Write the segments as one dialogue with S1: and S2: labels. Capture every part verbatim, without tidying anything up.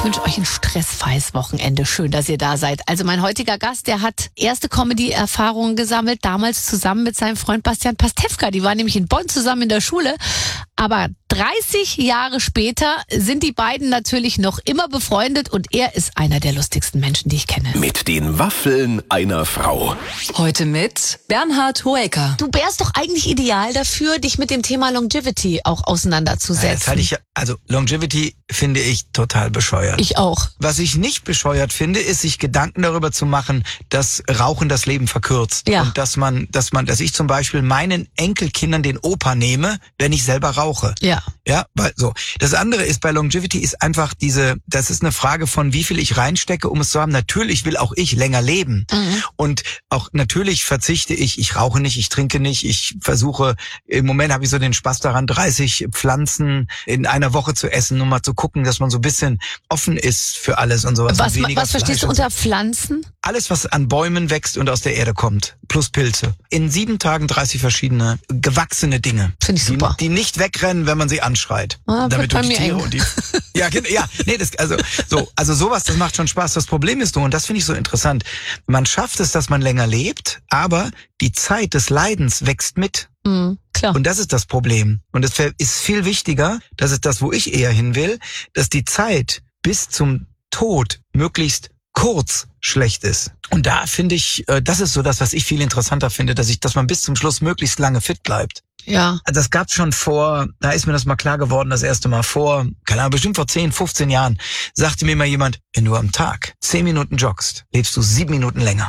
S1: wünsche euch ein stressfreies Wochenende. Schön, dass ihr da seid. Also mein heutiger Gast, der hat erste Comedy-Erfahrungen gesammelt, damals zusammen mit seinem Freund Bastian Pastewka. Die waren nämlich in Bonn zusammen in der Schule. Aber dreißig Jahre später sind die beiden natürlich noch immer befreundet und er ist einer der lustigsten Menschen, die ich kenne.
S2: Mit den Waffeln einer Frau.
S3: Heute mit Bernhard Hoeker.
S1: Du wärst doch eigentlich ideal dafür, dich mit dem Thema Longevity auch auseinanderzusetzen.
S4: Das halte ich, also Longevity finde ich total bescheuert.
S1: Ich auch.
S4: Was ich nicht bescheuert finde, ist, sich Gedanken darüber zu machen, dass Rauchen das Leben verkürzt.
S1: Ja.
S4: Und dass man, dass man, dass ich zum Beispiel meinen Enkelkindern den Opa nehme, wenn ich selber rauche.
S1: Ja.
S4: Ja, weil so. Das andere ist bei Longevity ist einfach diese, das ist eine Frage von wie viel ich reinstecke, um es zu haben. Natürlich will auch ich länger leben. Mhm. Und auch natürlich verzichte ich, ich rauche nicht, ich trinke nicht, ich versuche, im Moment habe ich so den Spaß daran, dreißig Pflanzen in einer Woche zu essen, um mal zu gucken, dass man so ein bisschen offen ist für alles und sowas.
S1: Was,
S4: und
S1: was verstehst du
S4: Fleisch
S1: unter Pflanzen?
S4: Alles, was an Bäumen wächst und aus der Erde kommt, plus Pilze. In sieben Tagen dreißig verschiedene gewachsene Dinge.
S1: Finde ich super.
S4: Die, die nicht wegrennen, wenn man sie anschreit.
S1: Ah,
S4: damit
S1: bei
S4: du die
S1: mir
S4: Tiere
S1: eng.
S4: und die, ja, genau, ja, nee, das, also, so, also sowas, das macht schon Spaß. Das Problem ist nur, und das finde ich so interessant, man schafft es, dass man länger lebt, aber die Zeit des Leidens wächst mit.
S1: Mhm, klar.
S4: Und das ist das Problem. Und es ist viel wichtiger, das ist das, wo ich eher hin will, dass die Zeit bis zum Tod möglichst kurz schlecht ist. Und da finde ich, das ist so das, was ich viel interessanter finde, dass ich, dass man bis zum Schluss möglichst lange fit bleibt.
S1: Ja.
S4: Das gab's schon vor, da ist mir das mal klar geworden, das erste Mal vor, keine Ahnung, bestimmt vor zehn, fünfzehn Jahren, sagte mir mal jemand, wenn du am Tag zehn Minuten joggst, lebst du sieben Minuten länger.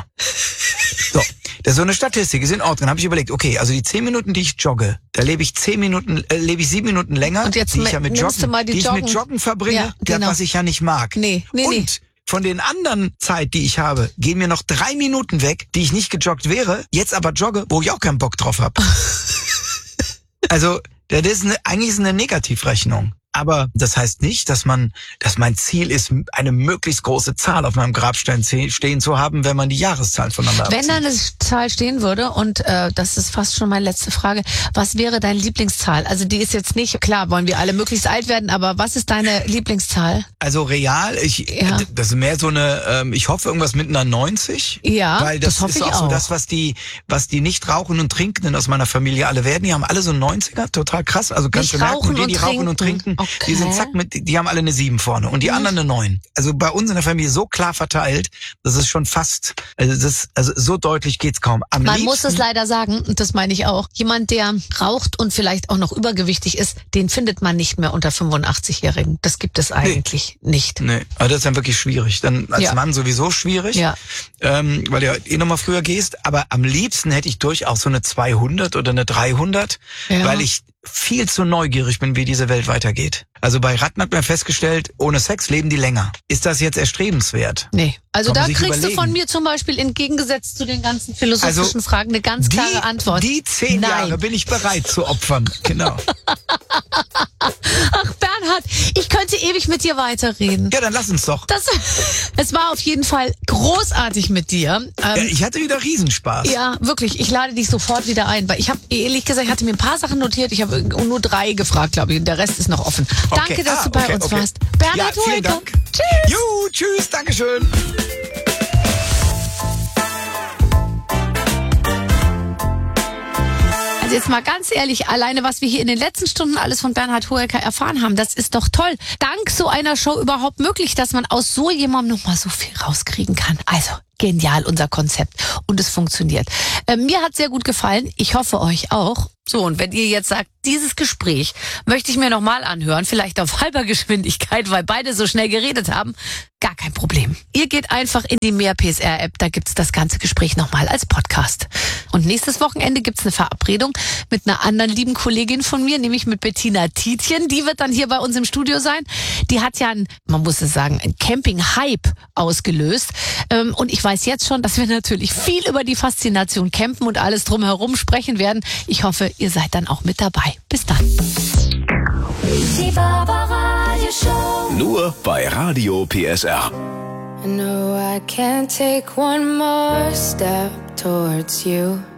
S4: So, das ist so eine Statistik, ist in Ordnung. Dann habe ich überlegt, okay, also die zehn Minuten, die ich jogge, da lebe ich zehn Minuten, äh, lebe ich sieben Minuten länger,
S1: und jetzt
S4: die ich ja mit
S1: nimmst du
S4: Joggen,
S1: mal die
S4: die ich
S1: Joggen.
S4: mit Joggen verbringe,
S1: Ja, genau.
S4: das, was ich ja nicht mag.
S1: Nee, nee,
S4: und
S1: nee.
S4: von den anderen Zeit, die ich habe, gehen mir noch drei Minuten weg, die ich nicht gejoggt wäre, jetzt aber jogge, wo ich auch keinen Bock drauf habe. Also, das ist eine, eigentlich ist eine Negativrechnung. Aber das heißt nicht, dass man, dass mein Ziel ist, eine möglichst große Zahl auf meinem Grabstein stehen zu haben, wenn man die Jahreszahlen voneinander abzieht.
S1: Wenn da eine Zahl stehen würde, und äh, das ist fast schon meine letzte Frage, was wäre deine Lieblingszahl? Also die ist jetzt nicht, klar, wollen wir alle möglichst alt werden, aber was ist deine Lieblingszahl?
S4: Also real, ich,
S1: Ja.
S4: das ist mehr so eine, ähm, ich hoffe irgendwas mit einer neunzig.
S1: Ja,
S4: weil das,
S1: das hoffe
S4: ist
S1: ich
S4: auch so
S1: auch.
S4: das, was die, was die nicht rauchen und trinkenden aus meiner Familie alle werden. Die haben alle so einen neunziger, total krass. Also kannst
S1: Nicht
S4: du merken,
S1: rauchen
S4: und die,
S1: und
S4: die rauchen und
S1: trinken.
S4: trinken,
S1: Okay.
S4: die sind zack mit, die haben alle eine sieben vorne und die anderen eine neun. Also bei uns in der Familie so klar verteilt, das ist schon fast, also das, also so deutlich geht's kaum. Am
S1: Man
S4: liebsten,
S1: muss es leider sagen, und das meine ich auch, jemand, der raucht und vielleicht auch noch übergewichtig ist, den findet man nicht mehr unter fünfundachtzig-Jährigen. Das gibt es eigentlich nicht.
S4: Nee, aber das ist dann wirklich schwierig. Dann als
S1: Ja.
S4: Mann sowieso schwierig,
S1: Ja.
S4: ähm, weil du ja eh nochmal früher gehst. Aber am liebsten hätte ich durchaus so eine zweihundert oder eine dreihundert,
S1: Ja.
S4: weil ich viel zu neugierig bin, wie diese Welt weitergeht. Also bei Ratten hat man festgestellt, ohne Sex leben die länger. Ist das jetzt erstrebenswert?
S1: Nee. Also
S4: Kann man
S1: da
S4: sich
S1: kriegst
S4: überlegen.
S1: du von mir zum Beispiel entgegengesetzt zu den ganzen philosophischen
S4: Also,
S1: Fragen eine ganz klare
S4: die,
S1: Antwort.
S4: Die zehn
S1: Nein.
S4: Jahre bin ich bereit zu opfern. Genau.
S1: Ach Bernhard, ich könnte ewig mit dir weiterreden.
S4: Ja, dann lass uns doch.
S1: Das, es war auf jeden Fall großartig mit dir.
S4: Ja,
S1: Ähm,
S4: ich hatte wieder Riesenspaß.
S1: ja, wirklich. Ich lade dich sofort wieder ein, weil ich habe ehrlich gesagt, ich hatte mir ein paar Sachen notiert. Ich habe nur drei gefragt, glaube ich. Und der Rest ist noch offen. Danke,
S4: Okay.
S1: dass
S4: ah,
S1: du bei
S4: okay,
S1: uns
S4: okay.
S1: warst. Bernhard
S4: ja, vielen
S1: Hoeker.
S4: Dank.
S1: Tschüss.
S4: Juhu, tschüss, Dankeschön.
S1: Also jetzt mal ganz ehrlich, alleine was wir hier in den letzten Stunden alles von Bernhard Hoeker erfahren haben, das ist doch toll. Dank so einer Show überhaupt möglich, dass man aus so jemandem noch mal so viel rauskriegen kann. Also genial, unser Konzept. Und es funktioniert. Äh, mir hat sehr gut gefallen. Ich hoffe euch auch. So, und wenn ihr jetzt sagt, dieses Gespräch möchte ich mir nochmal anhören, vielleicht auf halber Geschwindigkeit, weil beide so schnell geredet haben, gar kein Problem. Ihr geht einfach in die Mehr P S R App, da gibt's das ganze Gespräch nochmal als Podcast. Und nächstes Wochenende gibt's eine Verabredung mit einer anderen lieben Kollegin von mir, nämlich mit Bettina Tietjen. Die wird dann hier bei uns im Studio sein. Die hat ja, ein, man muss es sagen, ein Camping-Hype ausgelöst. Ähm, Und ich weiß jetzt schon, dass wir natürlich viel über die Faszination Campen und alles drumherum sprechen werden. Ich hoffe, ihr seid dann auch mit dabei. Bis dann.
S5: Die Barbaradio Show.
S2: Nur bei Radio P S R.
S5: I know I can't take one more step towards you.